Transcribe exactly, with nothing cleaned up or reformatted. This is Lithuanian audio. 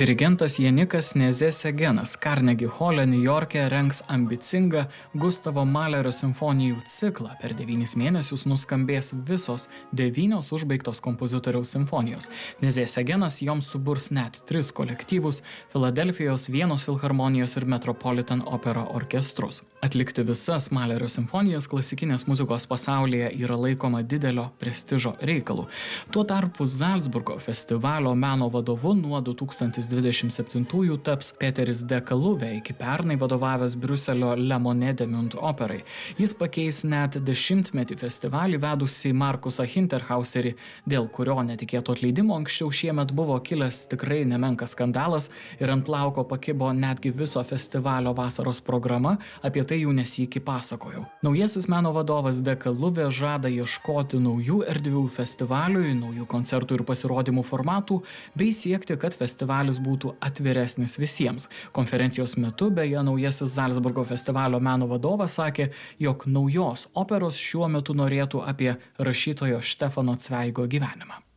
Dirigentas Janikas Nezė-Segenas Carnegie Hole Niujorke rengs ambicingą Gustavo Malerio simfonijų ciklą. Per devynis mėnesius nuskambės visos devynios užbaigtos kompozitoriaus simfonijos. Nezė-Segenas joms suburs net tris kolektyvus – Filadelfijos, Vienos filharmonijos ir Metropolitan Opera orkestrus. Atlikti visas Malerio simfonijas klasikinės muzikos pasaulyje yra laikoma didelio prestižo reikalu. Tuo tarpu Zalcburgo festivalio meno vadovu nuo du tūkstančiai dvidešimt septintųjų taps Peteris de Kaluvė, iki pernai vadovavęs Briuselio Le Monet de Munt operai. Jis pakeis net dešimtmetį festivalį vedusį Markusą Hinterhauserį, dėl kurio netikėto atleidimo anksčiau šiemet buvo kilęs tikrai nemenkas skandalas ir ant plauko pakibo netgi viso festivalio vasaros programa, apie tai jau nesykį pasakojau. Naujasis meno vadovas de Kaluvė žada ieškoti naujų erdvių festivaliui, naujų koncertų ir pasirodymų formatų, bei siekti, kad festivalis būtų atviresnis visiems. Konferencijos metu beje naujasis Zalcburgo festivalio meno vadovas sakė, jog naujos operos šiuo metu norėtų apie rašytojo Štefano Cveigo gyvenimą.